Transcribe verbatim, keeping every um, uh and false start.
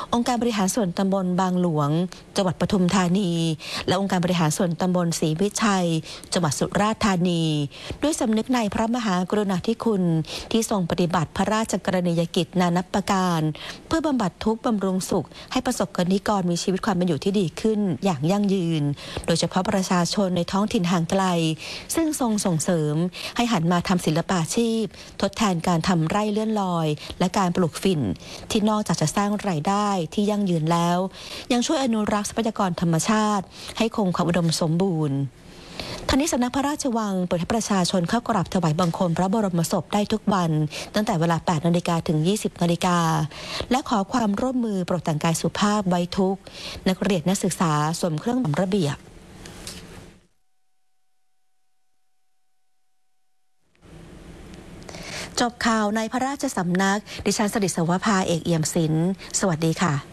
องค์การบริหารส่วนตำบลบางหลวงจังหวัดปทุมธานีและองค์การบริหารส่วนตำบลศรีวิชัยจังหวัดสุราษฎร์ธานีด้วยสำนึกในพระมหากรุณาธิคุณที่ทรงปฏิบัติพระราชกรณียกิจนานับประการเพื่อบำบัดทุกข์บำรุงสุขให้ประสบกนิกรมีชีวิตความเป็นอยู่ที่ดีขึ้นอย่างยั่งยืนโดยเฉพาะประชาชนในท้องถิ่นห่างไกลซึ่งทรงส่งเสริมให้หันมาทำศิลปาชีพทดแทนการทำไร่เลื่อนลอยและการปลูกฝิ่นที่นอกจากจะสร้างรายได้ที่ยั่งยืนแล้วยังช่วยอนุรักษ์ทรัพยากรธรรมชาติให้คงความอุดมสมบูรณ์ทั้งนี้สำนักพระราชวังเปิดให้ประชาชนเข้ากราบถวายบังคมพระบรมศพได้ทุกวันตั้งแต่เวลา แปดนาฬิกา ถึง ยี่สิบนาฬิกาและขอความร่วมมือโปรดแต่งกายสุภาพไว้ทุกนักเรียนนักศึกษาสวมเครื่องแบบระเบียบจบข่าวในพระราชสำนักดิฉันสฤษวภาเอกเอี่ยมศิลป์สวัสดีค่ะ